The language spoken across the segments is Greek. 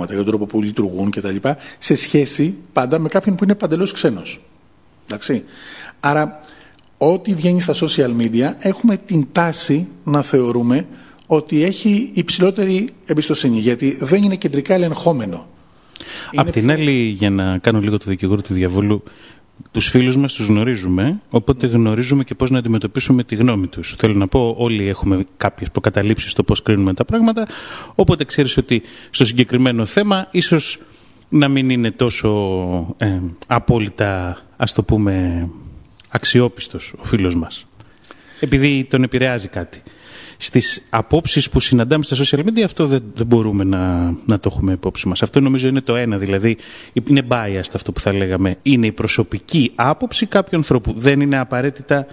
πράγματα, για τον τρόπο που λειτουργούν κτλ. Σε σχέση πάντα με κάποιον που είναι παντελώς ξένος. Εντάξει. Άρα, ό,τι βγαίνει στα social media έχουμε την τάση να θεωρούμε ότι έχει υψηλότερη εμπιστοσύνη, γιατί δεν είναι κεντρικά ελεγχόμενο. Απ' την άλλη, για να κάνω λίγο το δικηγόρο του διαβόλου, τους φίλους μας τους γνωρίζουμε, οπότε γνωρίζουμε και πώς να αντιμετωπίσουμε τη γνώμη τους. Θέλω να πω, όλοι έχουμε κάποιες προκαταλήψεις στο πώς κρίνουμε τα πράγματα, οπότε ξέρεις ότι στο συγκεκριμένο θέμα ίσως να μην είναι τόσο απόλυτα, ας το πούμε, αξιόπιστος ο φίλος μας, επειδή τον επηρεάζει κάτι. Στις απόψεις που συναντάμε στα social media αυτό δεν μπορούμε να το έχουμε υπόψη μας. Αυτό νομίζω είναι το ένα, δηλαδή είναι biased αυτό που θα λέγαμε. Είναι η προσωπική άποψη κάποιου ανθρώπου. Δεν είναι απαραίτητα,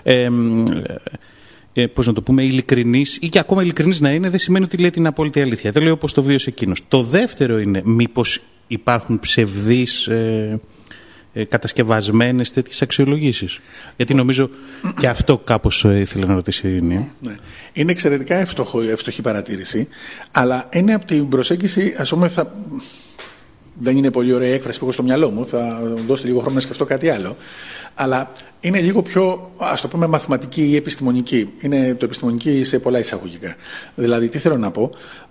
πώς να το πούμε, ειλικρινής, ή και ακόμα ειλικρινής να είναι δεν σημαίνει ότι λέει την απόλυτη αλήθεια. Δεν λέω όπως το βίωσε εκείνος. Το δεύτερο είναι μήπως υπάρχουν ψευδείς κατασκευασμένες τέτοιες αξιολογήσεις. Γιατί νομίζω και αυτό κάπως ήθελα να ρωτήσει η Ειρήνη. Ναι. Είναι εξαιρετικά εύστοχη παρατήρηση, αλλά είναι από την προσέγγιση, ας πούμε, δεν είναι πολύ ωραία έκφραση που έχω στο μυαλό μου, θα δώσω λίγο χρόνο να σκεφτώ κάτι άλλο, αλλά είναι λίγο πιο, ας το πούμε, μαθηματική ή επιστημονική. Είναι το επιστημονική σε πολλά εισαγωγικά. Δηλαδή, τι θέλω να πω,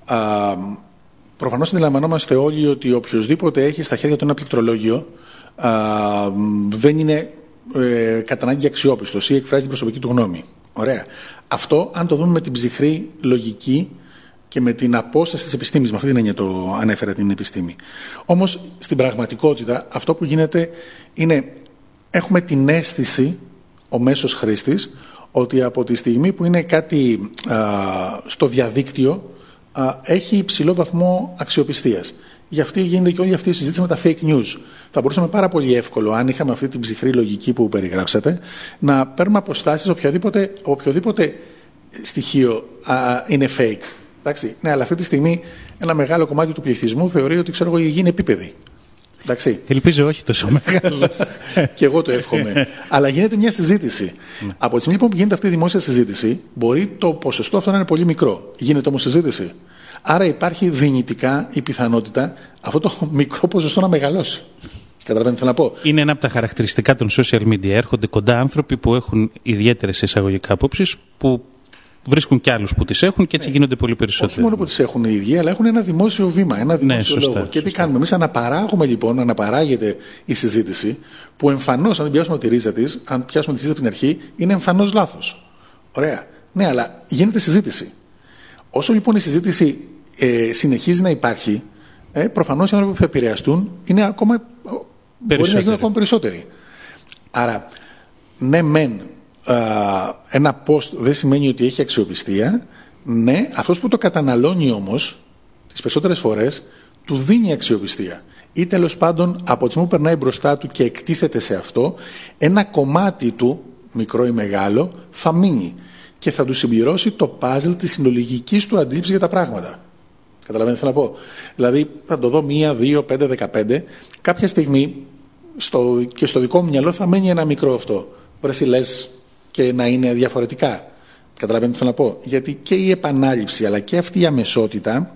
προφανώς αντιλαμβανόμαστε όλοι ότι οποιοδήποτε έχει στα χέρια του ένα πληκτρολόγιο δεν είναι κατά ανάγκη αξιόπιστος ή εκφράζει την προσωπική του γνώμη. Ωραία. Αυτό, αν το δούμε με την ψυχρή λογική και με την απόσταση της επιστήμης, με αυτή την έννοια το ανέφερα την επιστήμη. Όμως, στην πραγματικότητα, αυτό που γίνεται είναι, έχουμε την αίσθηση, ο μέσος χρήστης, ότι από τη στιγμή που είναι κάτι στο διαδίκτυο, έχει υψηλό βαθμό αξιοπιστίας. Γι' αυτό γίνεται και όλη αυτή η συζήτηση με τα fake news. Θα μπορούσαμε πάρα πολύ εύκολο, αν είχαμε αυτή την ψυχρή λογική που περιγράψατε, να παίρνουμε αποστάσεις από οποιοδήποτε στοιχείο είναι fake. Εντάξει. Ναι, αλλά αυτή τη στιγμή ένα μεγάλο κομμάτι του πληθυσμού θεωρεί ότι η γη είναι επίπεδη. Εντάξει. Ελπίζω όχι τόσο μεγάλο. Και εγώ το εύχομαι. Αλλά γίνεται μια συζήτηση. Από τη στιγμή λοιπόν που γίνεται αυτή η δημόσια συζήτηση, μπορεί το ποσοστό αυτό να είναι πολύ μικρό. Γίνεται όμως συζήτηση. Άρα υπάρχει δυνητικά η πιθανότητα αυτό το μικρό ποσοστό να μεγαλώσει. Καταλαβαίνετε τι να πω. Είναι ένα από τα χαρακτηριστικά των social media. Έρχονται κοντά άνθρωποι που έχουν ιδιαίτερες εισαγωγικά απόψεις, που βρίσκουν κι άλλους που τις έχουν και έτσι γίνονται πολύ περισσότερο. Όχι μόνο που τις έχουν οι ίδιοι, αλλά έχουν ένα δημόσιο βήμα, ένα δημόσιο λόγο. Σωστά. Και τι κάνουμε εμείς, αναπαράγουμε λοιπόν, αναπαράγεται η συζήτηση, που εμφανώς, αν δεν πιάσουμε τη ρίζα της, αν πιάσουμε τη ρίζα από την αρχή, είναι εμφανώς λάθος. Ωραία. Ναι, αλλά γίνεται συζήτηση. Όσο λοιπόν η συζήτηση συνεχίζει να υπάρχει, προφανώς οι άνθρωποι που θα επηρεαστούν είναι ακόμα, μπορεί να γίνουν ακόμα περισσότεροι. Άρα, ναι μεν, ένα post δεν σημαίνει ότι έχει αξιοπιστία. Ναι, αυτός που το καταναλώνει όμως, τις περισσότερες φορές, του δίνει αξιοπιστία. Ή τέλος πάντων, από τη στιγμή που περνάει μπροστά του και εκτίθεται σε αυτό, ένα κομμάτι του, μικρό ή μεγάλο, θα μείνει και θα του συμπληρώσει το puzzle της συνολογικής του αντίληψης για τα πράγματα. Καταλαβαίνετε τι θέλω να πω. Δηλαδή, θα το δω 1, 2, 5, 15. Κάποια στιγμή και στο δικό μου μυαλό θα μένει ένα μικρό αυτό. Μπορεί λες και να είναι διαφορετικά. Καταλαβαίνετε τι θέλω να πω. Γιατί και η επανάληψη αλλά και αυτή η αμεσότητα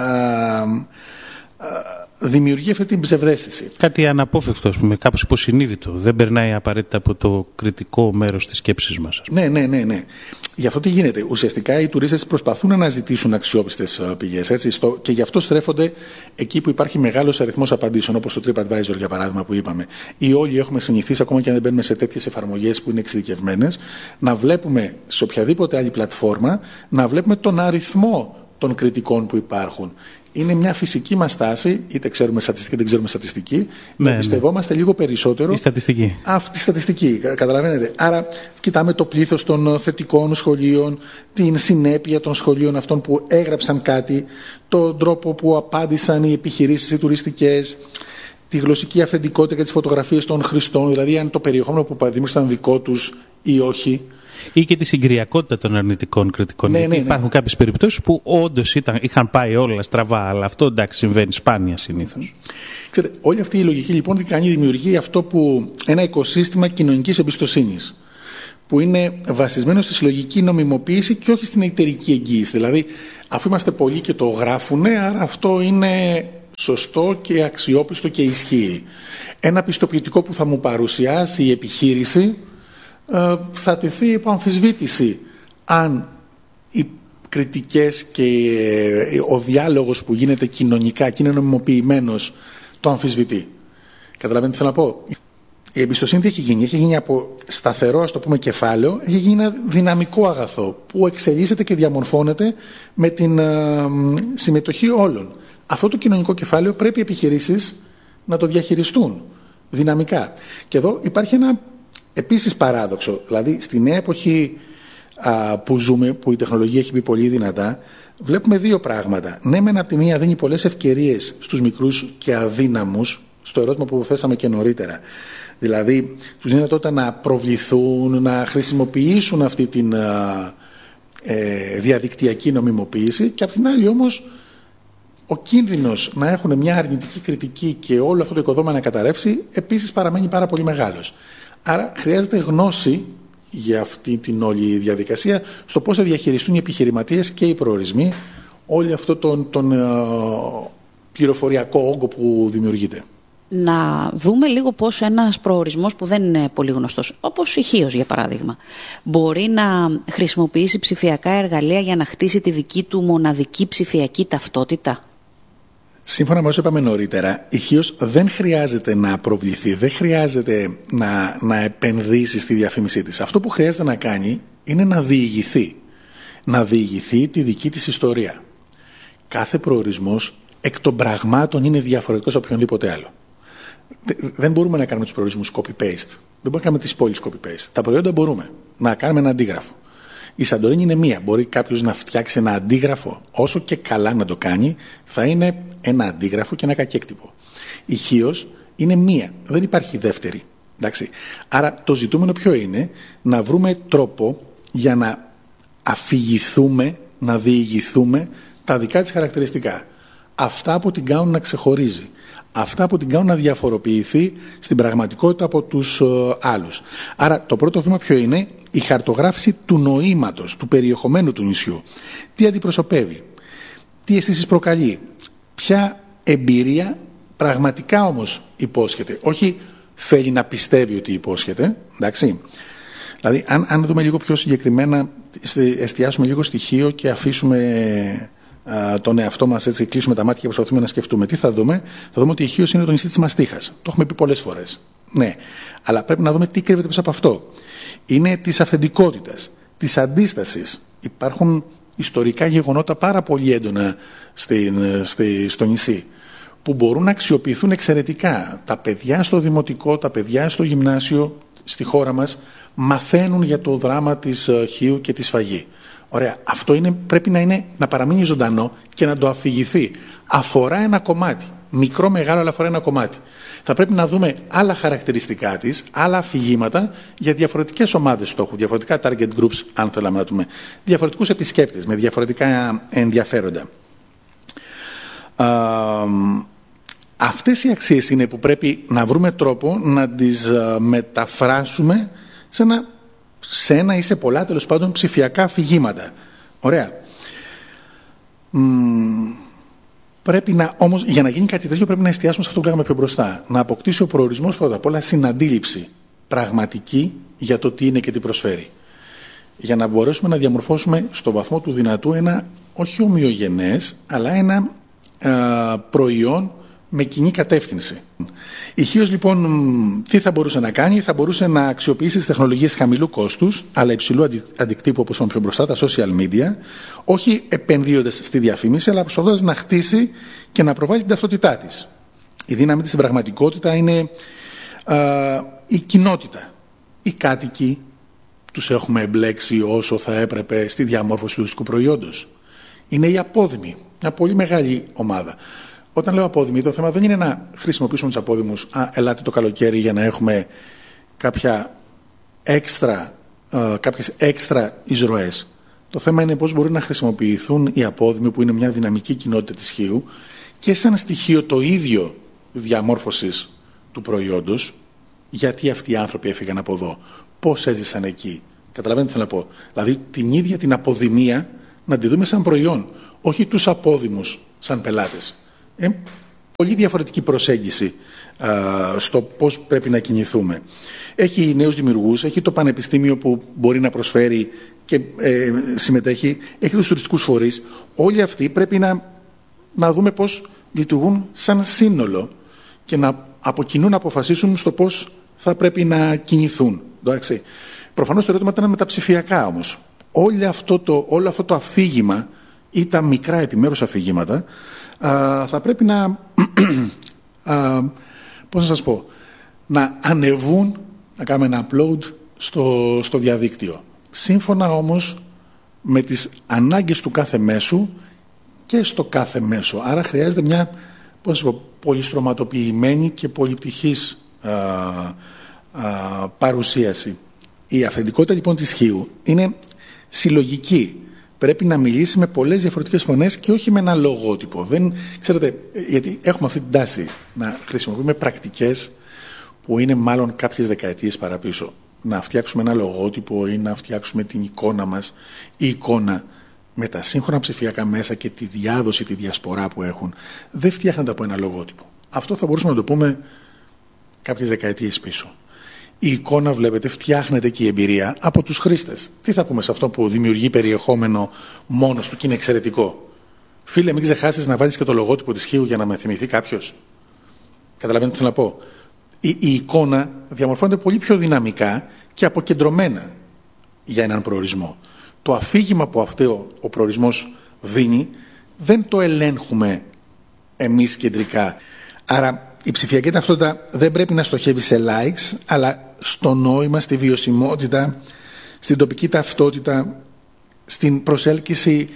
δημιουργεί αυτή την ψευδαίσθηση. Κάτι αναπόφευκτο, ας πούμε, κάπως υποσυνείδητο. Δεν περνάει απαραίτητα από το κριτικό μέρος της σκέψης μας. Ναι. Γι' αυτό τι γίνεται. Ουσιαστικά οι τουρίστες προσπαθούν να αναζητήσουν αξιόπιστες πηγές. Και γι' αυτό στρέφονται εκεί που υπάρχει μεγάλος αριθμός απαντήσεων, όπως το TripAdvisor για παράδειγμα που είπαμε. Ή όλοι έχουμε συνηθίσει, ακόμα και αν δεν μπαίνουμε σε τέτοιες εφαρμογές που είναι εξειδικευμένες, να βλέπουμε σε οποιαδήποτε άλλη πλατφόρμα, να βλέπουμε τον αριθμό των κριτικών που υπάρχουν. Είναι μια φυσική μας τάση, είτε ξέρουμε στατιστική είτε δεν ξέρουμε στατιστική, να εμπιστευόμαστε λίγο περισσότερο. Η στατιστική. Αυτή η στατιστική, καταλαβαίνετε. Άρα, κοιτάμε το πλήθος των θετικών σχολείων, την συνέπεια των σχολείων αυτών που έγραψαν κάτι, τον τρόπο που απάντησαν οι επιχειρήσεις οι τουριστικές, τη γλωσσική αυθεντικότητα και τις φωτογραφίες των χρηστών, δηλαδή αν το περιεχόμενο που δημιούργησαν δικό τους ή όχι. Ή και τη συγκριακότητα των αρνητικών κριτικών. Ναι. Υπάρχουν κάποιες περιπτώσεις που όντως είχαν πάει όλα στραβά, αλλά αυτό εντάξει συμβαίνει σπάνια συνήθως. Ξέρετε, όλη αυτή η λογική λοιπόν τι κάνει, δημιουργεί αυτό που ένα οικοσύστημα κοινωνικής εμπιστοσύνης, που είναι βασισμένο στη συλλογική νομιμοποίηση και όχι στην εταιρική εγγύηση. Δηλαδή, αφού είμαστε πολλοί και το γράφουνε, άρα αυτό είναι σωστό και αξιόπιστο και ισχύει. Ένα πιστοποιητικό που θα μου παρουσιάσει η επιχείρηση θα τεθεί υπό αμφισβήτηση αν οι κριτικές και ο διάλογος που γίνεται κοινωνικά και είναι νομιμοποιημένος το αμφισβητεί. Καταλαβαίνετε τι θέλω να πω. Η εμπιστοσύνη τι έχει γίνει? Έχει γίνει από σταθερό, ας το πούμε, κεφάλαιο, έχει γίνει ένα δυναμικό αγαθό που εξελίσσεται και διαμορφώνεται με την συμμετοχή όλων. Αυτό το κοινωνικό κεφάλαιο πρέπει οι επιχειρήσεις να το διαχειριστούν δυναμικά. Και εδώ υπάρχει ένα επίσης παράδοξο. Δηλαδή, στη νέα εποχή που ζούμε, που η τεχνολογία έχει μπει πολύ δυνατά, βλέπουμε δύο πράγματα. Ναι, μεν από τη μία δίνει πολλές ευκαιρίες στους μικρούς και αδύναμους, στο ερώτημα που θέσαμε και νωρίτερα. Δηλαδή, τους δίνει δυνατότητα να προβληθούν, να χρησιμοποιήσουν αυτή την διαδικτυακή νομιμοποίηση, και απ' την άλλη όμως ο κίνδυνος να έχουν μια αρνητική κριτική και όλο αυτό το οικοδόμημα να καταρρεύσει επίσης παραμένει πάρα πολύ μεγάλος. Άρα χρειάζεται γνώση για αυτή την όλη διαδικασία, στο πώς θα διαχειριστούν οι επιχειρηματίες και οι προορισμοί όλο αυτό τον πληροφοριακό όγκο που δημιουργείται. Να δούμε λίγο πώς ένας προορισμός που δεν είναι πολύ γνωστός, όπως η Χίος για παράδειγμα, μπορεί να χρησιμοποιήσει ψηφιακά εργαλεία για να χτίσει τη δική του μοναδική ψηφιακή ταυτότητα. Σύμφωνα με όσο είπαμε νωρίτερα, η Χίος δεν χρειάζεται να προβληθεί, δεν χρειάζεται να επενδύσει στη διαφήμισή της. Αυτό που χρειάζεται να κάνει είναι να διηγηθεί. Να διηγηθεί τη δική της ιστορία. Κάθε προορισμός εκ των πραγμάτων είναι διαφορετικός από οποιονδήποτε άλλο. Δεν μπορούμε να κάνουμε τους προορισμούς copy-paste. Δεν μπορούμε να κάνουμε τις πόλεις copy-paste. Τα προϊόντα μπορούμε να κάνουμε ένα αντίγραφο. Η Σαντορίνη είναι μία. Μπορεί κάποιος να φτιάξει ένα αντίγραφο, όσο και καλά να το κάνει, θα είναι ένα αντίγραφο και ένα κακέκτυπο. Η Χίος είναι μία. Δεν υπάρχει δεύτερη. Εντάξει. Άρα το ζητούμενο ποιο είναι? Να βρούμε τρόπο για να αφηγηθούμε, να διηγηθούμε τα δικά της χαρακτηριστικά. Αυτά που την κάνουν να ξεχωρίζει. Αυτά που την κάνουν να διαφοροποιηθεί στην πραγματικότητα από τους άλλους. Άρα το πρώτο βήμα ποιο είναι? Η χαρτογράφηση του νοήματος, του περιεχομένου του νησιού. Τι αντιπροσωπεύει, τι αισθήσεις προκαλεί, ποια εμπειρία πραγματικά όμως υπόσχεται. Όχι θέλει να πιστεύει ότι υπόσχεται, εντάξει. Δηλαδή αν δούμε λίγο πιο συγκεκριμένα, εστιάσουμε λίγο στοιχείο και αφήσουμε τον εαυτό μας έτσι, κλείσουμε τα μάτια και προσπαθούμε να σκεφτούμε. Τι θα δούμε? Θα δούμε ότι η Χίος είναι το νησί της μαστίχας. Το έχουμε πει πολλές φορές. Ναι, αλλά πρέπει να δούμε τι κρύβεται πίσω από αυτό. Είναι της αυθεντικότητας, της αντίστασης. Υπάρχουν ιστορικά γεγονότα πάρα πολύ έντονα στο νησί που μπορούν να αξιοποιηθούν εξαιρετικά. Τα παιδιά στο δημοτικό, τα παιδιά στο γυμνάσιο στη χώρα μας μαθαίνουν για το δράμα της Χίου και τη σφαγή. Ωραία. Αυτό πρέπει να παραμείνει ζωντανό και να το αφηγηθεί. Αφορά ένα κομμάτι. Μικρό, μεγάλο, αλλά αφορά ένα κομμάτι. Θα πρέπει να δούμε άλλα χαρακτηριστικά της, άλλα αφηγήματα για διαφορετικές ομάδες στόχου, διαφορετικά target groups, αν θέλαμε να δούμε, διαφορετικούς επισκέπτες με διαφορετικά ενδιαφέροντα. Αυτές οι αξίες είναι που πρέπει να βρούμε τρόπο να τις μεταφράσουμε σε ένα ή σε πολλά τέλος πάντων ψηφιακά αφηγήματα. Ωραία. Πρέπει όμως για να γίνει κάτι τέτοιο πρέπει να εστιάσουμε σε αυτό που λέγαμε πιο μπροστά. Να αποκτήσει ο προορισμός πρώτα απ' όλα συναντήληψη πραγματική για το τι είναι και τι προσφέρει. Για να μπορέσουμε να διαμορφώσουμε στο βαθμό του δυνατού ένα όχι ομοιογενές, αλλά ένα προϊόν με κοινή κατεύθυνση. Η Χίος λοιπόν τι θα μπορούσε να κάνει? Θα μπορούσε να αξιοποιήσει τις τεχνολογίες χαμηλού κόστους αλλά υψηλού αντικτύπου, όπως είπαμε πιο μπροστά, τα social media, όχι επενδύοντας στη διαφήμιση αλλά προσπαθώντας να χτίσει και να προβάλλει την ταυτότητά της. Η δύναμη της στην πραγματικότητα είναι η κοινότητα. Οι κάτοικοι τους έχουμε εμπλέξει όσο θα έπρεπε στη διαμόρφωση του τουριστικού προϊόντος. Είναι οι απόδημοι, μια πολύ μεγάλη ομάδα. Όταν λέω απόδημοι, το θέμα δεν είναι να χρησιμοποιήσουμε τους απόδημους, ελάτε το καλοκαίρι για να έχουμε κάποιες έξτρα εισρωές. Το θέμα είναι πώς μπορεί να χρησιμοποιηθούν οι απόδημοι, που είναι μια δυναμική κοινότητα της Χίου, και σαν στοιχείο το ίδιο διαμόρφωσης του προϊόντος, γιατί αυτοί οι άνθρωποι έφυγαν από εδώ, πώς έζησαν εκεί. Καταλαβαίνετε τι θέλω να πω? Δηλαδή την ίδια την αποδημία να τη δούμε σαν προϊόν, όχι τους απόδημους σαν πελάτες. πολύ διαφορετική προσέγγιση στο πώς πρέπει να κινηθούμε. Έχει νέους δημιουργούς, έχει το πανεπιστήμιο που μπορεί να προσφέρει και συμμετέχει, έχει τους τουριστικούς φορείς. Όλοι αυτοί πρέπει να δούμε πώς λειτουργούν σαν σύνολο και από κοινού να αποφασίσουν στο πώς θα πρέπει να κινηθούν. Εντάξει. Προφανώς το ερώτημα ήταν με τα ψηφιακά όμως. Όλο αυτό το αφήγημα ή τα μικρά επιμέρους αφηγήματα θα πρέπει να πώς να σας πω, να ανεβούν, να κάνουμε ένα upload στο διαδίκτυο. Σύμφωνα όμως με τις ανάγκες του κάθε μέσου και στο κάθε μέσο. Άρα χρειάζεται μια πολυστρωματοποιημένη και πολυπτυχής παρουσίαση. Η αυθεντικότητα λοιπόν της Χίου είναι συλλογική. Πρέπει να μιλήσει με πολλές διαφορετικές φωνές και όχι με ένα λογότυπο. Ξέρετε, γιατί έχουμε αυτή την τάση να χρησιμοποιούμε πρακτικές που είναι μάλλον κάποιες δεκαετίες παραπίσω. Να φτιάξουμε ένα λογότυπο ή να φτιάξουμε την εικόνα μας. Η εικόνα με τα σύγχρονα ψηφιακά μέσα και τη διάδοση, τη διασπορά που έχουν, δεν φτιάχνεται από ένα λογότυπο. Αυτό θα μπορούσαμε να το πούμε κάποιες δεκαετίες πίσω. Η εικόνα, βλέπετε, φτιάχνεται και η εμπειρία από τους χρήστες. Τι θα πούμε σε αυτό που δημιουργεί περιεχόμενο μόνος του και είναι εξαιρετικό? Φίλε, μην ξεχάσεις να βάλεις και το λογότυπο της Χίου για να με θυμηθεί κάποιος. Καταλαβαίνετε τι θέλω να πω? Η εικόνα διαμορφώνεται πολύ πιο δυναμικά και αποκεντρωμένα για έναν προορισμό. Το αφήγημα που αυτό ο προορισμός δίνει δεν το ελέγχουμε εμείς κεντρικά. Άρα η ψηφιακή ταυτότητα δεν πρέπει να στοχεύει σε likes, αλλά στο νόημα, στη βιωσιμότητα, στην τοπική ταυτότητα, στην προσέλκυση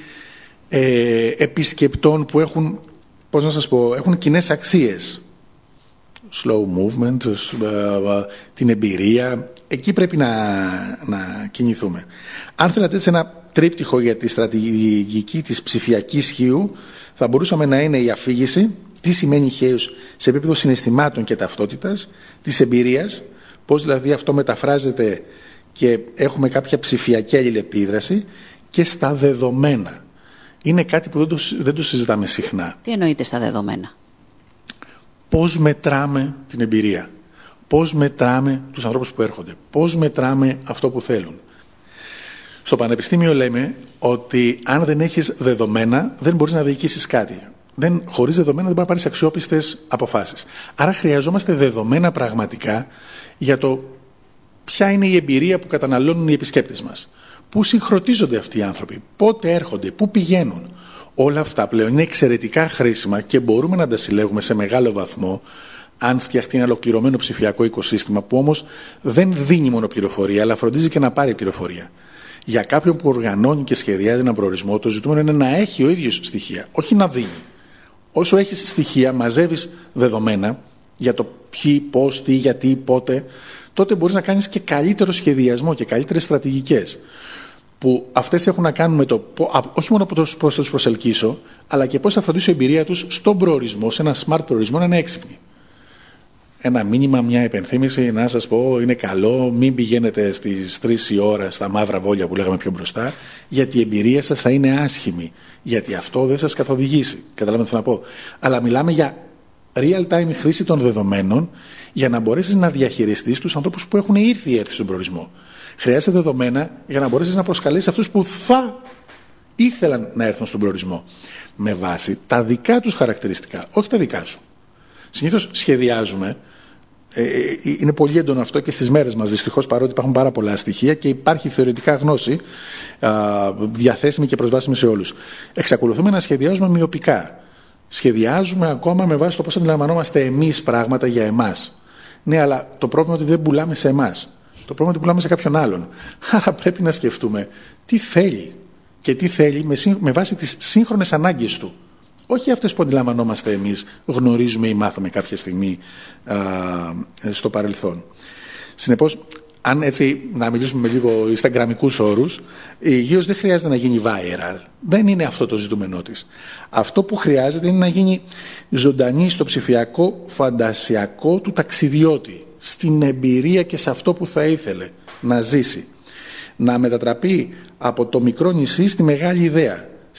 επισκεπτών που έχουν, πώς να σας πω, έχουν κοινές αξίες. Slow movement, την εμπειρία, εκεί πρέπει να κινηθούμε. Αν θέλατε έτσι ένα τρίπτυχο για τη στρατηγική της ψηφιακής Χίου, θα μπορούσαμε να είναι η αφήγηση, τι σημαίνει Χίος σε επίπεδο συναισθημάτων και ταυτότητας, της εμπειρίας, πώς δηλαδή αυτό μεταφράζεται και έχουμε κάποια ψηφιακή αλληλεπίδραση, και στα δεδομένα. Είναι κάτι που δεν το συζητάμε συχνά. Τι εννοείται στα δεδομένα? Πώς μετράμε την εμπειρία, πώς μετράμε τους ανθρώπους που έρχονται, πώς μετράμε αυτό που θέλουν. Στο πανεπιστήμιο λέμε ότι αν δεν έχεις δεδομένα δεν μπορείς να διοικήσεις κάτι. Χωρίς δεδομένα δεν μπορεί να πάρεις αξιόπιστες αποφάσεις. Άρα χρειαζόμαστε δεδομένα πραγματικά για το ποια είναι η εμπειρία που καταναλώνουν οι επισκέπτες μας. Πού συγχρονίζονται αυτοί οι άνθρωποι, πότε έρχονται, πού πηγαίνουν. Όλα αυτά πλέον είναι εξαιρετικά χρήσιμα και μπορούμε να τα συλλέγουμε σε μεγάλο βαθμό αν φτιαχτεί ένα ολοκληρωμένο ψηφιακό οικοσύστημα που όμως δεν δίνει μόνο πληροφορία, αλλά φροντίζει και να πάρει πληροφορία. Για κάποιον που οργανώνει και σχεδιάζει έναν προορισμό, το ζητούμενο είναι να έχει ο ίδιος στοιχεία, όχι να δίνει. Όσο έχεις στοιχεία, μαζεύεις δεδομένα για το ποιοι, πώς, τι, γιατί, πότε, τότε μπορείς να κάνεις και καλύτερο σχεδιασμό και καλύτερες στρατηγικές. Που αυτές έχουν να κάνουν με το όχι μόνο πώς θα τους προσελκύσω, αλλά και πώς θα φροντίσω η εμπειρία τους στον προορισμό, σε ένα smart προορισμό, να είναι έξυπνοι. Ένα μήνυμα, μια υπενθύμηση, να σας πω, είναι καλό, μην πηγαίνετε στις 3 η ώρα στα μαύρα βόλια που λέγαμε πιο μπροστά, γιατί η εμπειρία σας θα είναι άσχημη. Γιατί αυτό δεν σας καθοδηγήσει. Καταλαβαίνετε τι θέλω να πω. Αλλά μιλάμε για real-time χρήση των δεδομένων για να μπορέσεις να διαχειριστείς τους ανθρώπους που έχουν έρθει στον προορισμό. Χρειάζεται δεδομένα για να μπορέσεις να προσκαλέσεις αυτούς που θα ήθελαν να έρθουν στον προορισμό. Με βάση τα δικά τους χαρακτηριστικά, όχι τα δικά σου. Συνήθως σχεδιάζουμε, είναι πολύ έντονο αυτό και στις μέρες μας δυστυχώς, παρότι υπάρχουν πάρα πολλά στοιχεία και υπάρχει θεωρητικά γνώση διαθέσιμη και προσβάσιμη σε όλους. Εξακολουθούμε να σχεδιάζουμε μυοπικά. Σχεδιάζουμε ακόμα με βάση το πώς αντιλαμβανόμαστε εμείς πράγματα για εμάς. Ναι, αλλά το πρόβλημα είναι ότι δεν πουλάμε σε εμάς. Το πρόβλημα είναι ότι πουλάμε σε κάποιον άλλον. Άρα πρέπει να σκεφτούμε τι θέλει και τι θέλει με βάση τις σύγχρονες ανάγκες του. Όχι αυτές που αντιλαμβανόμαστε εμείς, γνωρίζουμε ή μάθαμε κάποια στιγμή στο παρελθόν. Συνεπώς, αν έτσι να μιλήσουμε με λίγο instagramικούς όρους, η Χίος δεν χρειάζεται να γίνει viral. Δεν είναι αυτό το ζητούμενό της. Αυτό που χρειάζεται είναι να γίνει ζωντανή στο ψηφιακό φαντασιακό του ταξιδιώτη, στην εμπειρία και σε αυτό που θα ήθελε να ζήσει. Να μετατραπεί από το μικρό νησί στη μεγάλη ιδέα,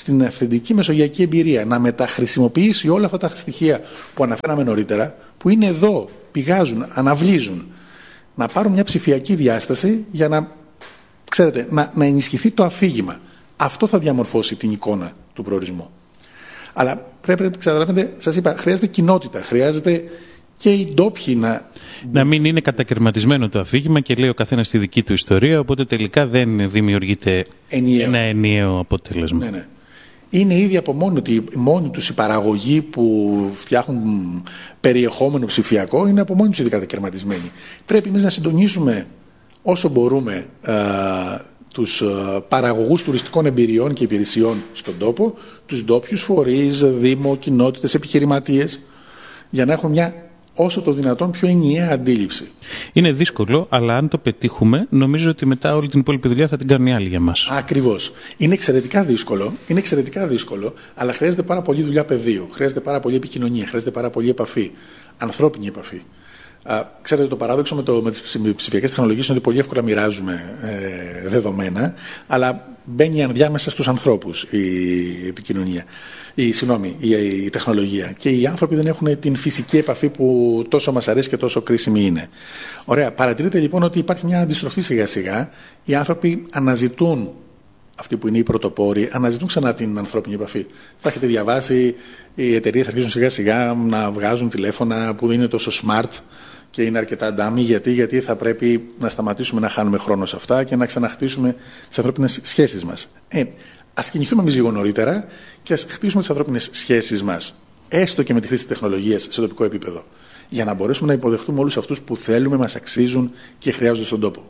στην αυθεντική μεσογειακή εμπειρία, να μεταχρησιμοποιήσει όλα αυτά τα στοιχεία που αναφέραμε νωρίτερα, που είναι εδώ, πηγάζουν, αναβλύζουν, να πάρουν μια ψηφιακή διάσταση για να, ξέρετε, να ενισχυθεί το αφήγημα. Αυτό θα διαμορφώσει την εικόνα του προορισμού. Αλλά πρέπει να καταλαβαίνετε, σας είπα, χρειάζεται κοινότητα, χρειάζεται και οι ντόπιοι να μην είναι κατακαιρματισμένο το αφήγημα και λέει ο καθένας τη δική του ιστορία, οπότε τελικά δεν δημιουργείται ένα ενιαίο αποτέλεσμα. Ναι. Είναι ήδη από μόνοι τους οι παραγωγοί που φτιάχνουν περιεχόμενο ψηφιακό, είναι από μόνοι τους ήδη κατακαιρματισμένοι. Πρέπει εμείς να συντονίσουμε όσο μπορούμε τους παραγωγούς τουριστικών εμπειριών και υπηρεσιών στον τόπο, τους ντόπιους φορείς, δήμο, κοινότητες, επιχειρηματίες, για να έχουν μια όσο το δυνατόν πιο ενιαία αντίληψη. Είναι δύσκολο, αλλά αν το πετύχουμε, νομίζω ότι μετά όλη την υπόλοιπη δουλειά θα την κάνουν οι άλλοι για μας. Ακριβώς. Είναι εξαιρετικά δύσκολο, αλλά χρειάζεται πάρα πολύ δουλειά πεδίου, χρειάζεται πάρα πολύ επικοινωνία, χρειάζεται πάρα πολύ επαφή, ανθρώπινη επαφή. Ξέρετε, το παράδοξο με τις ψηφιακές τεχνολογίες είναι ότι πολύ εύκολα μοιράζουμε δεδομένα, αλλά μπαίνει ενδιάμεσα στους ανθρώπους η επικοινωνία, η τεχνολογία. Και οι άνθρωποι δεν έχουν την φυσική επαφή που τόσο μας αρέσει και τόσο κρίσιμη είναι. Ωραία. Παρατηρείτε λοιπόν ότι υπάρχει μια αντιστροφή σιγά-σιγά. Οι άνθρωποι αναζητούν, αυτοί που είναι οι πρωτοπόροι, αναζητούν ξανά την ανθρώπινη επαφή. Θα έχετε διαβάσει, οι εταιρείες αρχίζουν σιγά-σιγά να βγάζουν τηλέφωνα που δεν είναι τόσο smart και είναι αρκετά ντάμι. Γιατί θα πρέπει να σταματήσουμε να χάνουμε χρόνο σε αυτά και να ξαναχτίσουμε τις ανθρώπινες σχέσεις μας. Ας κινηθούμε εμείς λίγο νωρίτερα και ας χτίσουμε τις ανθρώπινες σχέσεις μας, έστω και με τη χρήση της τεχνολογίας σε τοπικό επίπεδο, για να μπορέσουμε να υποδεχτούμε όλους αυτούς που θέλουμε, μας αξίζουν και χρειάζονται στον τόπο.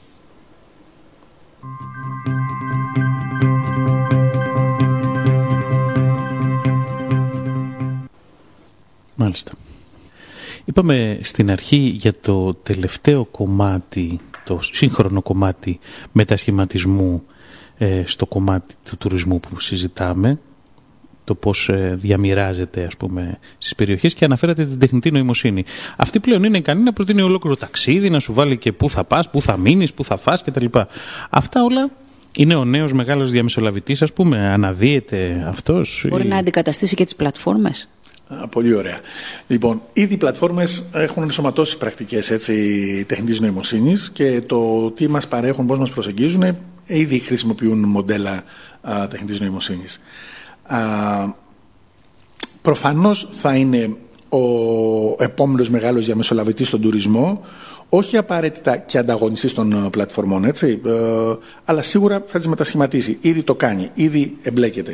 Μάλιστα. Είπαμε στην αρχή για το τελευταίο κομμάτι, το σύγχρονο κομμάτι μετασχηματισμού στο κομμάτι του τουρισμού που συζητάμε, το πώς διαμοιράζεται, ας πούμε, στις περιοχές, και αναφέρατε την τεχνητή νοημοσύνη. Αυτή πλέον είναι ικανή να προτείνει ολόκληρο ταξίδι, να σου βάλει και πού θα πας, πού θα μείνεις, πού θα φας κτλ. Αυτά όλα είναι ο νέος μεγάλος διαμεσολαβητής, ας πούμε, αναδύεται αυτός. Μπορεί να αντικαταστήσει και τις πλατφόρμες. Πολύ ωραία. Λοιπόν, ήδη οι πλατφόρμες έχουν ενσωματώσει πρακτικές τεχνητής νοημοσύνης και το τι μας παρέχουν, πώς μας προσεγγίζουν, ήδη χρησιμοποιούν μοντέλα τεχνητής νοημοσύνης. Προφανώς θα είναι ο επόμενος μεγάλος διαμεσολαβητής στον τουρισμό, όχι απαραίτητα και ανταγωνιστής των πλατφορμών, αλλά σίγουρα θα τις μετασχηματίσει. Ήδη το κάνει, ήδη εμπλέκεται.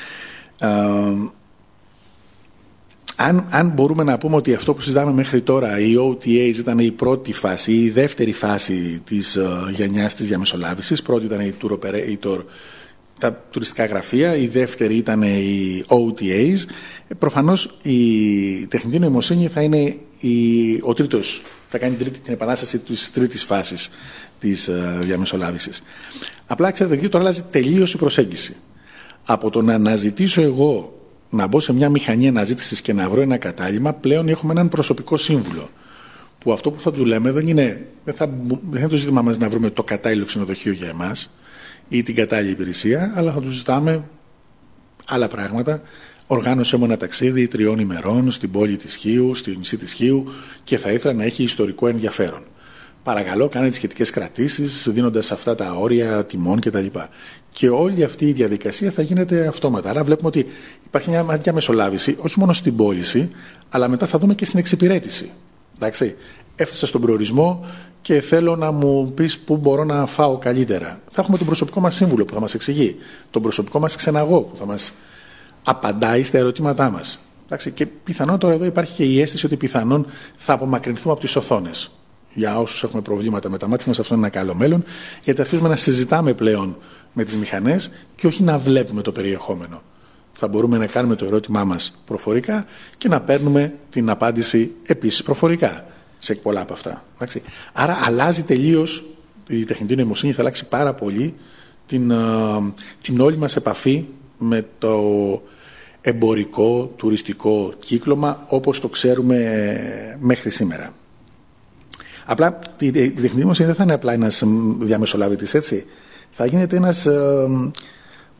Αν μπορούμε να πούμε ότι αυτό που συζητάμε μέχρι τώρα, οι OTAs, ήταν η πρώτη φάση ή η δεύτερη φάση της γενιάς της διαμεσολάβησης. Πρώτη ήταν η tour operator, τα τουριστικά γραφεία, η δεύτερη ήταν οι OTAs. Προφανώς η τεχνητή νοημοσύνη θα είναι ο τρίτος, θα κάνει την επανάσταση της τρίτης φάσης της διαμεσολάβησης. Απλά ξέρετε, εκεί τώρα αλλάζει τελείως η προσέγγιση. Από το να αναζητήσω εγώ, να μπω σε μια μηχανή αναζήτησης και να βρω ένα κατάλημα, πλέον έχουμε έναν προσωπικό σύμβουλο. Που αυτό που θα του λέμε δεν θα είναι το ζήτημα μας να βρούμε το κατάλληλο ξενοδοχείο για εμάς ή την κατάλληλη υπηρεσία, αλλά θα του ζητάμε άλλα πράγματα. Οργάνωσέ μου ένα ταξίδι 3 ημερών στην πόλη της Χίου, στη νησί της Χίου, και θα ήθελα να έχει ιστορικό ενδιαφέρον. Παρακαλώ, κάνε τις σχετικές κρατήσεις, δίνοντας αυτά τα όρια τιμών κτλ. Και όλη αυτή η διαδικασία θα γίνεται αυτόματα. Άρα βλέπουμε ότι υπάρχει μια διαμεσολάβηση, όχι μόνο στην πώληση, αλλά μετά θα δούμε και στην εξυπηρέτηση. Εντάξει. Έφτασα στον προορισμό και θέλω να μου πεις πού μπορώ να φάω καλύτερα. Θα έχουμε τον προσωπικό μας σύμβουλο που θα μας εξηγεί, τον προσωπικό μας ξεναγό που θα μας απαντάει στα ερωτήματά μας. Εντάξει. Και πιθανόν τώρα εδώ υπάρχει και η αίσθηση ότι πιθανόν θα απομακρυνθούμε από τις οθόνες. Για όσους έχουμε προβλήματα με τα μάτια μας, αυτό είναι ένα καλό μέλλον, γιατί αρχίζουμε να συζητάμε πλέον με τις μηχανές και όχι να βλέπουμε το περιεχόμενο. Θα μπορούμε να κάνουμε το ερώτημά μας προφορικά και να παίρνουμε την απάντηση επίσης προφορικά σε πολλά από αυτά. Εντάξει. Άρα αλλάζει τελείως η τεχνητή νοημοσύνη, θα αλλάξει πάρα πολύ την όλη μας επαφή με το εμπορικό, τουριστικό κύκλωμα όπως το ξέρουμε μέχρι σήμερα. Απλά η τεχνητή νοημοσύνη δεν θα είναι απλά ένας διαμεσολαβητής, έτσι. Θα γίνεται ένας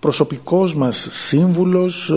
προσωπικός μας σύμβουλος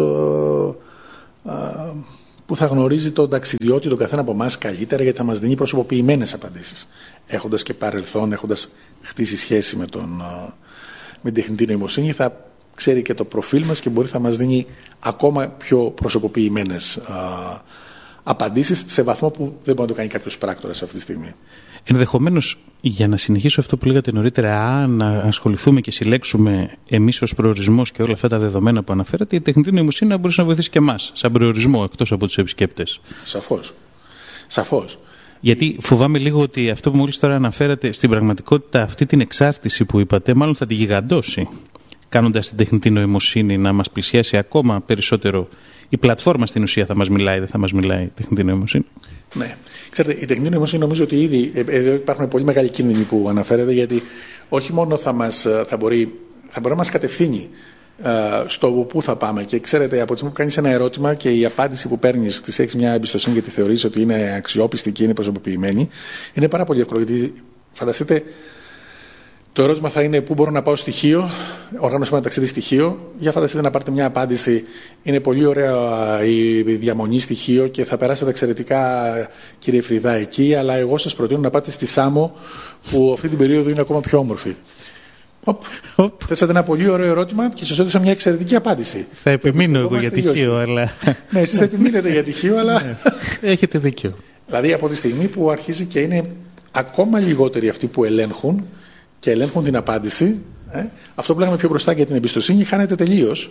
που θα γνωρίζει τον ταξιδιώτη, τον καθένα από εμάς καλύτερα, γιατί θα μας δίνει προσωποποιημένες απαντήσεις. Έχοντας και παρελθόν, έχοντας χτίσει σχέση με την τεχνητή νοημοσύνη, θα ξέρει και το προφίλ μας και θα μας δίνει ακόμα πιο προσωποποιημένες απαντήσεις σε βαθμό που δεν μπορεί να το κάνει κάποιος πράκτορας αυτή τη στιγμή. Ενδεχομένως, για να συνεχίσω αυτό που λέγατε νωρίτερα, να ασχοληθούμε και συλλέξουμε εμείς ως προορισμός και όλα αυτά τα δεδομένα που αναφέρατε, η τεχνητή νοημοσύνη να μπορούσε να βοηθήσει και εμάς, σαν προορισμό, εκτός από τους επισκέπτες. Σαφώς. Γιατί φοβάμαι λίγο ότι αυτό που μόλις τώρα αναφέρατε, στην πραγματικότητα αυτή την εξάρτηση που είπατε, μάλλον θα τη γιγαντώσει, κάνοντας την τεχνητή νοημοσύνη να μας πλησιάσει ακόμα περισσότερο. Η πλατφόρμα στην ουσία θα μας μιλάει, δεν θα μας μιλάει η τεχνητή νοημοσύνη. Ναι. Ξέρετε, η τεχνητή νοημοσύνη νομίζω ότι ήδη εδώ υπάρχουν πολύ μεγάλοι κίνδυνοι που αναφέρετε, γιατί όχι μόνο θα μπορεί να μας κατευθύνει στο πού θα πάμε. Και ξέρετε, από τη στιγμή που κάνεις ένα ερώτημα και η απάντηση που παίρνεις της έχεις μια εμπιστοσύνη γιατί θεωρείς ότι είναι αξιόπιστη και είναι προσωποποιημένη, είναι πάρα πολύ εύκολο. Γιατί φανταστείτε, το ερώτημα θα είναι πού μπορώ να πάω στοιχείο, οργάνωση ένα ταξίδι στοιχείο. Για φανταστείτε να πάρετε μια απάντηση. Είναι πολύ ωραία η διαμονή στοιχείο και θα περάσετε εξαιρετικά, κύριε Φρυδά, εκεί, αλλά εγώ σας προτείνω να πάτε στη Σάμο, που αυτή την περίοδο είναι ακόμα πιο όμορφη. Θέσατε ένα πολύ ωραίο ερώτημα και σας έδωσα μια εξαιρετική απάντηση. Θα επιμείνω εγώ για τυχείο, αλλά. Ναι, εσείς θα επιμείνετε για τυχείο, αλλά. Έχετε δίκιο. Δηλαδή, από τη στιγμή που αρχίζει και είναι ακόμα λιγότεροι αυτοί που ελέγχουν και ελέγχουν την απάντηση, αυτό που λέγαμε πιο μπροστά για την εμπιστοσύνη χάνεται τελείως.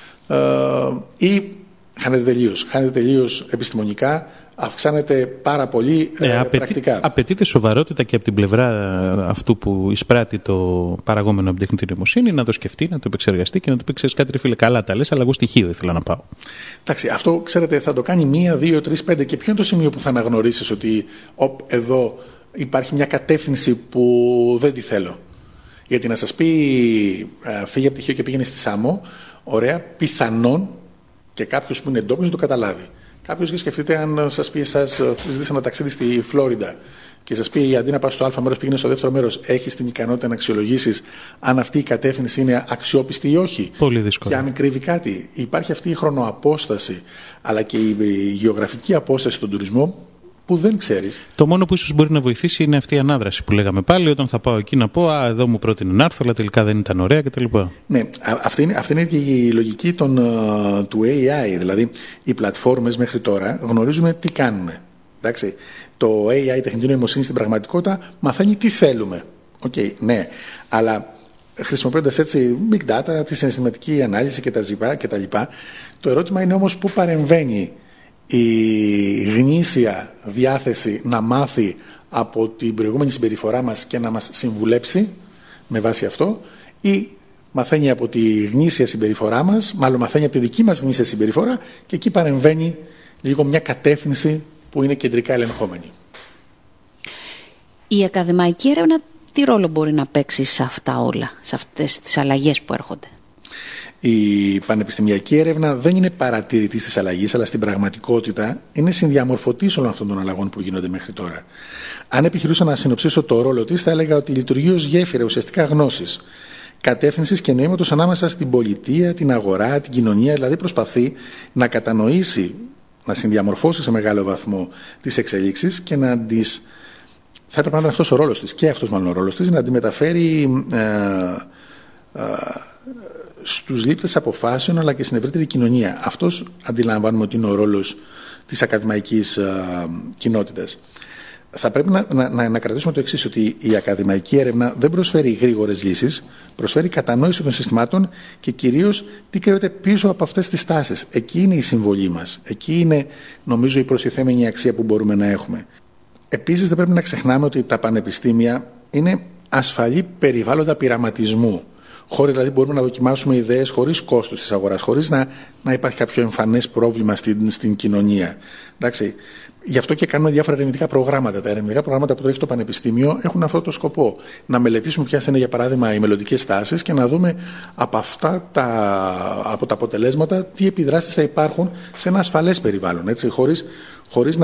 Ή χάνεται τελείως επιστημονικά, αυξάνεται πάρα πολύ πρακτικά. Απαιτείται σοβαρότητα και από την πλευρά αυτού που εισπράττει το παραγόμενο από την τεχνητή νοημοσύνη να το σκεφτεί, να το επεξεργαστεί και να του πει: ξέρεις κάτι, ρε φίλε, καλά τα λες, αλλά εγώ στοιχείο ήθελα να πάω. Εντάξει, αυτό ξέρετε θα το κάνει 1, 2, 3, 5. Και ποιο είναι το σημείο που θα αναγνωρίσεις ότι εδώ υπάρχει μια κατεύθυνση που δεν τη θέλω? Γιατί να σας πει φύγε από τυχείο και πήγαινε στη Σάμο, ωραία, πιθανόν και κάποιος που είναι εντόπιος να το καταλάβει. Κάποιος, και σκεφτείτε, αν σας πει εσάς, ζητήσατε ένα ταξίδι στη Φλόριντα και σας πει αντί να πας στο Α μέρος πήγαινε στο δεύτερο μέρος, έχεις την ικανότητα να αξιολογήσεις αν αυτή η κατεύθυνση είναι αξιόπιστη ή όχι? Πολύ δύσκολο. Και αν κρύβει κάτι. Υπάρχει αυτή η χρονοαπόσταση, αλλά και η γεωγραφική απόσταση στον τουρισμό, που δεν ξέρεις. Το μόνο που ίσως μπορεί να βοηθήσει είναι αυτή η ανάδραση που λέγαμε πάλι, όταν θα πάω εκεί να πω εδώ μου πρότεινε να έρθω, αλλά τελικά δεν ήταν ωραία κτλ. Ναι, αυτή είναι και η λογική του AI. Δηλαδή, οι πλατφόρμες μέχρι τώρα γνωρίζουμε τι κάνουμε. Εντάξει, το AI, η τεχνητή νοημοσύνη, στην πραγματικότητα μαθαίνει τι θέλουμε. Ναι, αλλά χρησιμοποιώντας έτσι big data, τη συναισθηματική ανάλυση κτλ. Το ερώτημα είναι όμως πού παρεμβαίνει η γνήσια διάθεση να μάθει από την προηγούμενη συμπεριφορά μας και να μας συμβουλέψει με βάση αυτό, ή μαθαίνει από τη γνήσια συμπεριφορά μας, μάλλον μαθαίνει από τη δική μας γνήσια συμπεριφορά και εκεί παρεμβαίνει λίγο μια κατεύθυνση που είναι κεντρικά ελεγχόμενη. Η ακαδημαϊκή έρευνα τι ρόλο μπορεί να παίξει σε αυτά όλα, σε αυτές τις αλλαγές που έρχονται? Η πανεπιστημιακή έρευνα δεν είναι παρατηρητής της αλλαγής, αλλά στην πραγματικότητα είναι συνδιαμορφωτής όλων αυτών των αλλαγών που γίνονται μέχρι τώρα. Αν επιχειρούσα να συνοψίσω το ρόλο της, θα έλεγα ότι λειτουργεί ως γέφυρα ουσιαστικά γνώσης, κατεύθυνσης και νοήματος ανάμεσα στην πολιτεία, την αγορά, την κοινωνία. Δηλαδή προσπαθεί να κατανοήσει, να συνδιαμορφώσει σε μεγάλο βαθμό τις εξελίξεις και να τις. Θα έπρεπε να είναι αυτός ο ρόλος της, και αυτός μάλλον ο ρόλος της, να τη μεταφέρει στους λήπτες αποφάσεων αλλά και στην ευρύτερη κοινωνία. Αυτός αντιλαμβάνουμε ότι είναι ο ρόλος της ακαδημαϊκής κοινότητας. Θα πρέπει να κρατήσουμε το εξής, ότι η ακαδημαϊκή έρευνα δεν προσφέρει γρήγορες λύσεις, προσφέρει κατανόηση των συστημάτων και κυρίως τι κρύβεται πίσω από αυτές τις τάσεις. Εκεί είναι η συμβολή μας. Εκεί είναι, νομίζω, η προστιθέμενη αξία που μπορούμε να έχουμε. Επίσης, δεν πρέπει να ξεχνάμε ότι τα πανεπιστήμια είναι ασφαλή περιβάλλοντα πειραματισμού. Χώροι δηλαδή μπορούμε να δοκιμάσουμε ιδέες χωρίς κόστος της αγοράς, χωρίς να υπάρχει κάποιο εμφανές πρόβλημα στην κοινωνία. Εντάξει. Γι' αυτό και κάνουμε διάφορα ερευνητικά προγράμματα. Τα ερευνητικά προγράμματα που τρέχει το Πανεπιστήμιο έχουν αυτό το σκοπό. Να μελετήσουμε ποιες είναι, για παράδειγμα, οι μελλοντικές τάσεις και να δούμε από τα αποτελέσματα τι επιδράσεις θα υπάρχουν σε ένα ασφαλές περιβάλλον. Έτσι, χωρίς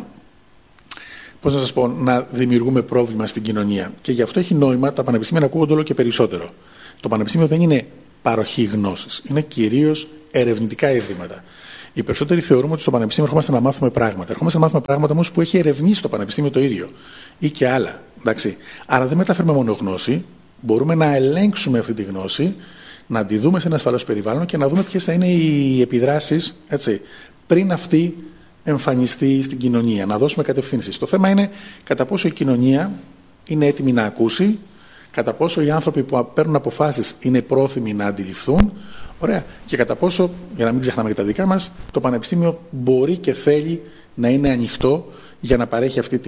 να δημιουργούμε πρόβλημα στην κοινωνία. Και γι' αυτό έχει νόημα τα πανεπιστήμια να ακούγονται όλο και περισσότερο. Το πανεπιστήμιο δεν είναι παροχή γνώσης. Είναι κυρίως ερευνητικά ιδρύματα. Οι περισσότεροι θεωρούμε ότι στο Πανεπιστήμιο ερχόμαστε να μάθουμε πράγματα. Ερχόμαστε να μάθουμε πράγματα όμως που έχει ερευνήσει το Πανεπιστήμιο το ίδιο ή και άλλα. Εντάξει. Άρα δεν μεταφέρουμε μόνο γνώση. Μπορούμε να ελέγξουμε αυτή τη γνώση, να τη δούμε σε ένα ασφαλώς περιβάλλον και να δούμε ποιες θα είναι οι επιδράσεις, έτσι, πριν αυτή εμφανιστεί στην κοινωνία. Να δώσουμε κατευθύνσεις. Το θέμα είναι κατά πόσο η κοινωνία είναι έτοιμη να ακούσει, κατά πόσο οι άνθρωποι που παίρνουν αποφάσεις είναι πρόθυμοι να αντιληφθούν. Ωραία. Και κατά πόσο, για να μην ξεχνάμε και τα δικά μας, το Πανεπιστήμιο μπορεί και θέλει να είναι ανοιχτό για να παρέχει αυτή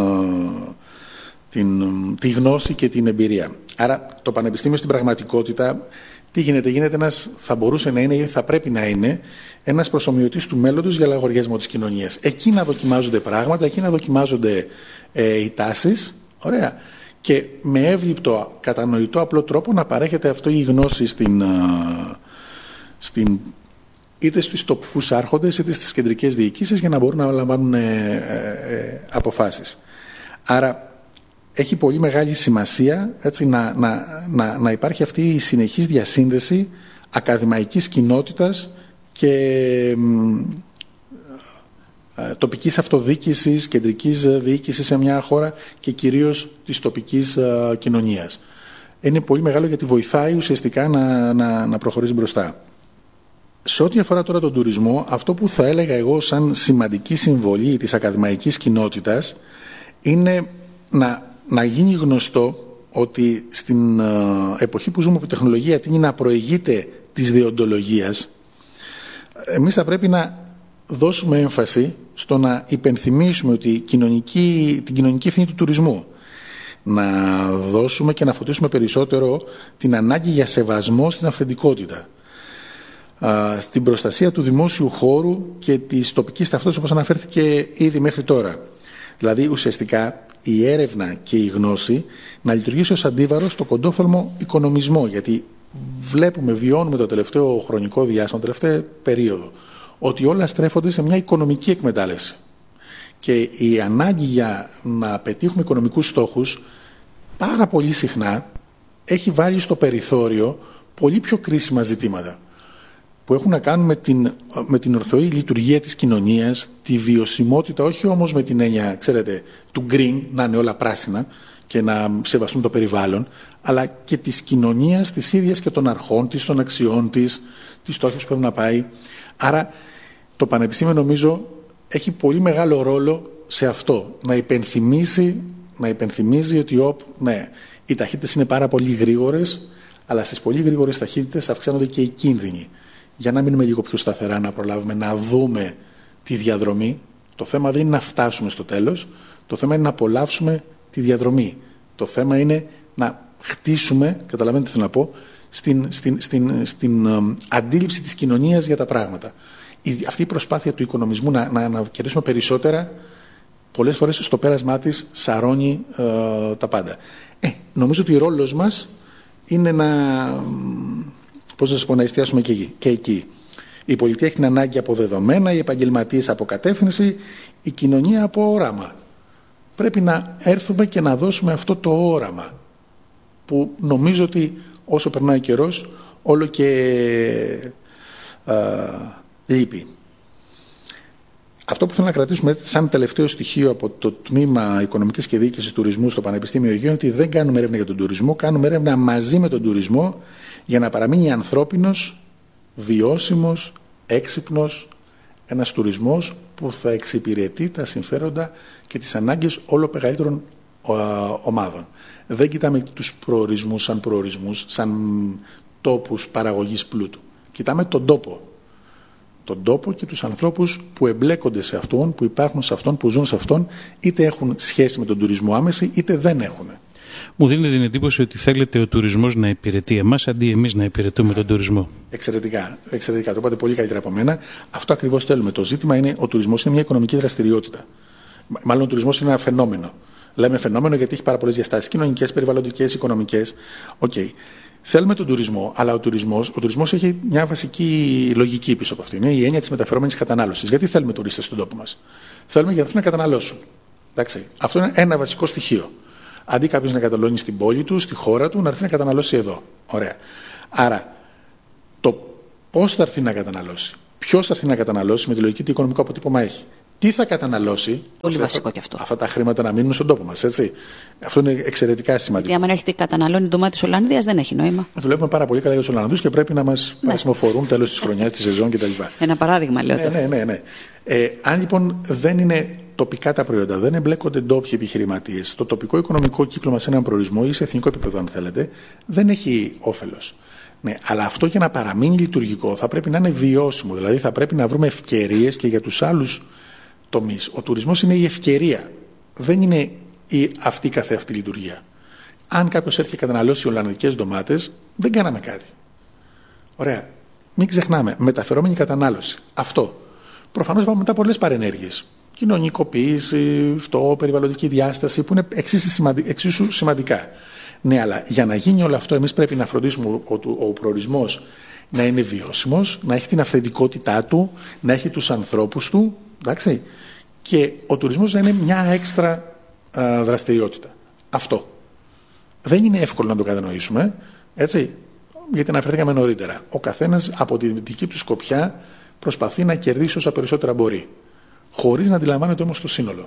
τη γνώση και την εμπειρία. Άρα το Πανεπιστήμιο στην πραγματικότητα τι γίνεται? Γίνεται θα μπορούσε να είναι ή θα πρέπει να είναι ένας προσομοιωτής του μέλλοντος για λογαριασμό της κοινωνίας. Εκεί να δοκιμάζονται πράγματα, εκεί να δοκιμάζονται οι τάσεις. Ωραία. Και με εύληπτο, κατανοητό, απλό τρόπο να παρέχεται αυτή η γνώση είτε στους τοπικούς άρχοντες είτε στις κεντρικές διοικήσεις για να μπορούν να λαμβάνουν αποφάσεις. Άρα έχει πολύ μεγάλη σημασία, έτσι, να υπάρχει αυτή η συνεχής διασύνδεση ακαδημαϊκής κοινότητας και τοπικής αυτοδιοίκησης, κεντρικής διοίκησης σε μια χώρα και κυρίως της τοπικής κοινωνίας. Είναι πολύ μεγάλο γιατί βοηθάει ουσιαστικά να προχωρήσει μπροστά. Σε ό,τι αφορά τώρα τον τουρισμό, αυτό που θα έλεγα εγώ σαν σημαντική συμβολή της ακαδημαϊκής κοινότητας είναι να γίνει γνωστό ότι στην εποχή που ζούμε που η τεχνολογία τείνει να προηγείται της δεοντολογίας, εμείς θα πρέπει να δώσουμε έμφαση στο να υπενθυμίσουμε ότι την κοινωνική ευθύνη του τουρισμού, να δώσουμε και να φωτίσουμε περισσότερο την ανάγκη για σεβασμό στην αυθεντικότητα, στην προστασία του δημόσιου χώρου και της τοπικής ταυτότητας, όπως αναφέρθηκε ήδη μέχρι τώρα. Δηλαδή ουσιαστικά η έρευνα και η γνώση να λειτουργήσει ως αντίβαρο στο κοντόφθαλμο οικονομισμό, γιατί βιώνουμε το τελευταίο χρονικό διάστημα, το τελευταίο περίοδο, ότι όλα στρέφονται σε μια οικονομική εκμετάλλευση. Και η ανάγκη για να πετύχουμε οικονομικούς στόχους πάρα πολύ συχνά έχει βάλει στο περιθώριο πολύ πιο κρίσιμα ζητήματα που έχουν να κάνουν με την ορθοή λειτουργία της κοινωνίας, τη βιωσιμότητα, όχι όμως με την έννοια, ξέρετε, του green, να είναι όλα πράσινα και να σεβαστούν το περιβάλλον, αλλά και της κοινωνίας της ίδιας και των αρχών της, των αξιών της, τις στόχους που πρέπει να πάει. Άρα το Πανεπιστήμιο νομίζω έχει πολύ μεγάλο ρόλο σε αυτό, να υπενθυμίζει ότι οι ταχύτητες είναι πάρα πολύ γρήγορες, αλλά στις πολύ γρήγορες ταχύτητες αυξάνονται και οι κίνδυνοι. Για να μείνουμε λίγο πιο σταθερά, να προλάβουμε να δούμε τη διαδρομή. Το θέμα δεν είναι να φτάσουμε στο τέλος, το θέμα είναι να απολαύσουμε τη διαδρομή. Το θέμα είναι να χτίσουμε, καταλαβαίνετε τι θέλω να πω, στην αντίληψη της κοινωνίας για τα πράγματα. Αυτή η προσπάθεια του οικονομισμού να κερδίσουμε περισσότερα, πολλές φορές στο πέρασμά της σαρώνει τα πάντα. Νομίζω ότι ο ρόλος μας είναι να εστιάσουμε και εκεί. Η πολιτεία έχει την ανάγκη από δεδομένα, οι επαγγελματίες από κατεύθυνση, η κοινωνία από όραμα. Πρέπει να έρθουμε και να δώσουμε αυτό το όραμα που νομίζω ότι όσο περνάει ο καιρός όλο και λείπει. Αυτό που θέλω να κρατήσουμε σαν τελευταίο στοιχείο από το τμήμα Οικονομικής και Διοίκησης Τουρισμού στο Πανεπιστήμιο Αιγαίου είναι ότι δεν κάνουμε έρευνα για τον τουρισμό, κάνουμε έρευνα μαζί με τον τουρισμό για να παραμείνει ανθρώπινος, βιώσιμος, έξυπνος ένας τουρισμός που θα εξυπηρετεί τα συμφέροντα και τις ανάγκες όλο μεγαλύτερων ομάδων. Δεν κοιτάμε τους προορισμούς σαν τόπους παραγωγής πλούτου. Κοιτάμε τον τόπο. Τον τόπο και τους ανθρώπους που εμπλέκονται σε αυτόν, που υπάρχουν σε αυτόν, που ζουν σε αυτόν, είτε έχουν σχέση με τον τουρισμό άμεση, είτε δεν έχουν. Μου δίνετε την εντύπωση ότι θέλετε ο τουρισμός να υπηρετεί εμάς αντί εμείς να υπηρετούμε τον τουρισμό. Εξαιρετικά. Το είπατε πολύ καλύτερα από μένα. Αυτό ακριβώς θέλουμε. Το ζήτημα είναι ο τουρισμός είναι μια οικονομική δραστηριότητα. Μάλλον ο τουρισμός είναι ένα φαινόμενο. Λέμε φαινόμενο γιατί έχει πάρα πολλές διαστάσεις. Κοινωνικές, περιβαλλοντικές, οικονομικές. Θέλουμε τον τουρισμό, αλλά ο τουρισμός έχει μια βασική λογική πίσω από αυτήν. Είναι η έννοια της μεταφερόμενης κατανάλωσης. Γιατί θέλουμε τουρίστες στον τόπο μας? Θέλουμε για να έρθουν να καταναλώσουν. Εντάξει. Αυτό είναι ένα βασικό στοιχείο. Αντί κάποιος να καταναλώνει στην πόλη του, στη χώρα του, να έρθει να καταναλώσει εδώ. Ωραία. Άρα πώς θα έρθει να καταναλώσει, ποιος θα έρθει να καταναλώσει με τη λογική τι οικονομικό αποτύπωμα έχει. Τι θα καταναλώσει. Πολύ βασικό και αυτό. Αυτά τα χρήματα να μείνουν στον τόπο μας, έτσι. Αυτό είναι εξαιρετικά σημαντικό. Γιατί, αν έρχεται καταναλώνει ντομάτι της Ολλανδίας, δεν έχει νόημα. Δουλεύουμε πάρα πολύ καλά για τους Ολλανδούς και πρέπει να μας παρασημοφορούν τέλος της χρονιάς, τη σεζόν κτλ. Ένα παράδειγμα, λέω. Ναι. Αν λοιπόν δεν είναι τοπικά τα προϊόντα, δεν εμπλέκονται ντόπιοι επιχειρηματίες, το τοπικό οικονομικό κύκλωμα σε έναν προορισμό ή σε εθνικό επίπεδο, αν θέλετε, δεν έχει όφελος. Ναι, αλλά αυτό για να παραμείνει λειτουργικό θα πρέπει να είναι βιώσιμο. Δηλαδή θα πρέπει να βρούμε ευκαιρίες και για τους άλλους τομείς. Ο τουρισμός είναι η ευκαιρία. Δεν είναι αυτή καθεαυτή λειτουργία. Αν κάποιος έρθει και καταναλώσει ολλανδικές ντομάτες, δεν κάναμε κάτι. Ωραία. Μην ξεχνάμε. Μεταφερόμενη κατανάλωση. Αυτό. Προφανώς πάμε μετά πολλές παρενέργειες. Κοινωνικοποίηση, περιβαλλοντική διάσταση, που είναι εξίσου σημαντικά. Ναι, αλλά για να γίνει όλο αυτό, εμείς πρέπει να φροντίσουμε ο προορισμός να είναι βιώσιμος, να έχει την αυθεντικότητά του, να έχει τους ανθρώπους του, εντάξει, και ο τουρισμός να είναι μια έξτρα δραστηριότητα. Αυτό. Δεν είναι εύκολο να το κατανοήσουμε, έτσι, γιατί αναφερθήκαμε νωρίτερα. Ο καθένας από τη δική του σκοπιά προσπαθεί να κερδίσει όσα περισσότερα μπορεί, χωρίς να αντιλαμβάνεται όμως το σύνολο.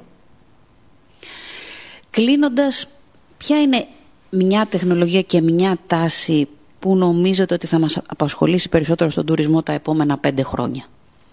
Κλείνοντας, ποια είναι μια τεχνολογία και μια τάση που νομίζετε ότι θα μας απασχολήσει περισσότερο στον τουρισμό τα επόμενα 5 χρόνια?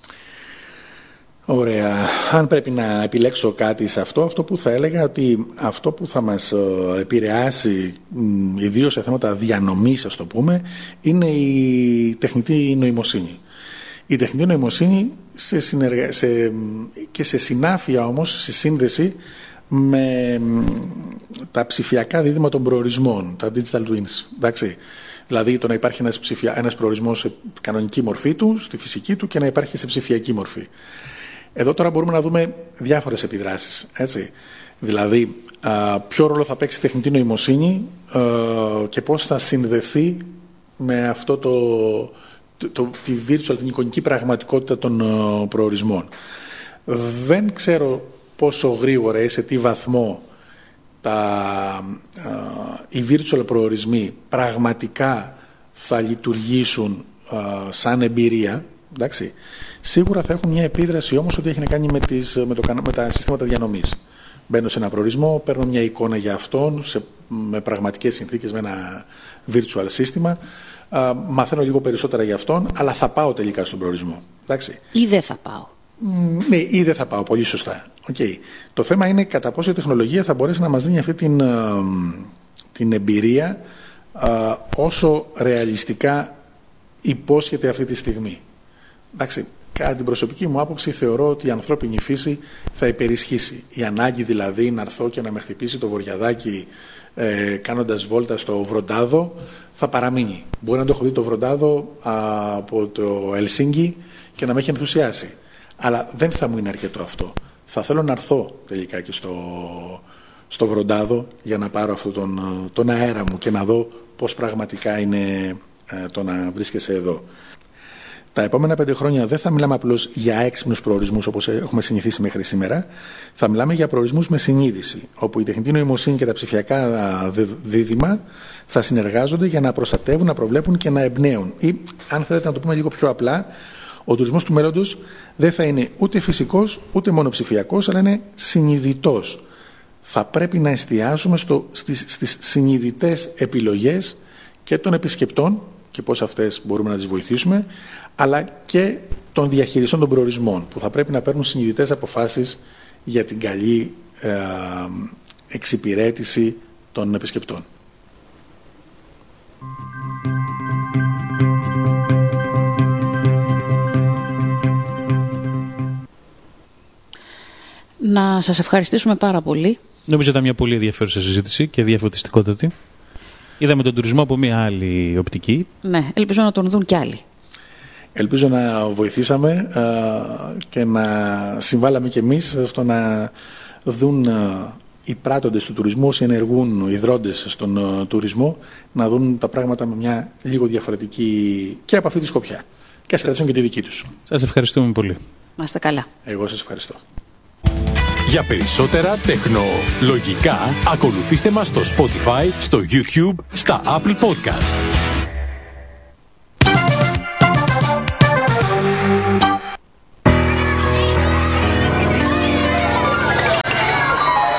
Ωραία. Αν πρέπει να επιλέξω κάτι σε αυτό που θα έλεγα ότι αυτό που θα μας επηρεάσει, ιδίως σε θέματα διανομής, ας το πούμε, είναι η τεχνητή νοημοσύνη. Η τεχνητή νοημοσύνη και σε συνάφεια όμως, σε σύνδεση με τα ψηφιακά δίδυμα των προορισμών, τα digital twins. Εντάξει. Δηλαδή το να υπάρχει ένας προορισμός σε κανονική μορφή του, στη φυσική του, και να υπάρχει σε ψηφιακή μορφή. Εδώ τώρα μπορούμε να δούμε διάφορες επιδράσεις. Έτσι. Δηλαδή, ποιο ρόλο θα παίξει η τεχνητή νοημοσύνη και πώς θα συνδεθεί με αυτό τη virtual, την εικονική πραγματικότητα των προορισμών. Δεν ξέρω πόσο γρήγορα ή σε τι βαθμό οι virtual προορισμοί πραγματικά θα λειτουργήσουν σαν εμπειρία. Εντάξει. Σίγουρα θα έχουν μια επίδραση όμως ότι έχει να κάνει με τα συστήματα διανομής. Μπαίνω σε ένα προορισμό, παίρνω μια εικόνα για αυτόν με πραγματικές συνθήκες, με ένα virtual σύστημα, μαθαίνω λίγο περισσότερα για αυτόν, αλλά θα πάω τελικά στον προορισμό. Εντάξει. Ή δεν θα πάω. Ναι, ή δεν θα πάω. Πολύ σωστά. Okay. Το θέμα είναι κατά πόσο η τεχνολογία θα μπορέσει να μας δίνει αυτή την εμπειρία όσο ρεαλιστικά υπόσχεται αυτή τη στιγμή. Εντάξει. Κατά την προσωπική μου άποψη, θεωρώ ότι η ανθρώπινη φύση θα υπερισχύσει. Η ανάγκη δηλαδή να έρθω και να με χτυπήσει το βορειαδάκι κάνοντας βόλτα στο Βροντάδο θα παραμείνει. Μπορεί να το έχω δει το Βροντάδο από το Ελσίνκι και να με έχει ενθουσιάσει. Αλλά δεν θα μου είναι αρκετό αυτό. Θα θέλω να έρθω τελικά και στο Βροντάδο για να πάρω αυτόν τον αέρα μου και να δω πώς πραγματικά είναι το να βρίσκεσαι εδώ. Τα επόμενα 5 χρόνια δεν θα μιλάμε απλώς για έξυπνους προορισμούς όπως έχουμε συνηθίσει μέχρι σήμερα. Θα μιλάμε για προορισμούς με συνείδηση, όπου η τεχνητή νοημοσύνη και τα ψηφιακά δίδυμα θα συνεργάζονται για να προστατεύουν, να προβλέπουν και να εμπνέουν. Ή, αν θέλετε να το πούμε λίγο πιο απλά, ο τουρισμός του μέλλοντος δεν θα είναι ούτε φυσικός ούτε μόνο ψηφιακός, αλλά είναι συνειδητός. Θα πρέπει να εστιάσουμε στις συνειδητές επιλογές και των επισκεπτών και πώς αυτές μπορούμε να τις βοηθήσουμε, αλλά και των διαχειριστών των προορισμών, που θα πρέπει να παίρνουν συνειδητές αποφάσεις για την καλή εξυπηρέτηση των επισκεπτών. Να σας ευχαριστήσουμε πάρα πολύ. Νομίζω ήταν μια πολύ ενδιαφέρουσα συζήτηση και διαφωτιστικότατη. Είδαμε τον τουρισμό από μια άλλη οπτική. Ναι, ελπίζω να τον δουν κι άλλοι. Ελπίζω να βοηθήσαμε και να συμβάλαμε κι εμείς στο να δουν οι πράττοντες του τουρισμού, όσοι ενεργούν, οι δρόντες στον τουρισμό, να δουν τα πράγματα με μια λίγο διαφορετική και από αυτή τη σκοπιά. Και ας κρατήσουν και τη δική τους. Σας ευχαριστούμε πολύ. Να είστε καλά. Εγώ σας ευχαριστώ. Για περισσότερα τεχνολογικά, ακολουθήστε μας στο Spotify, στο YouTube, στα Apple Podcast.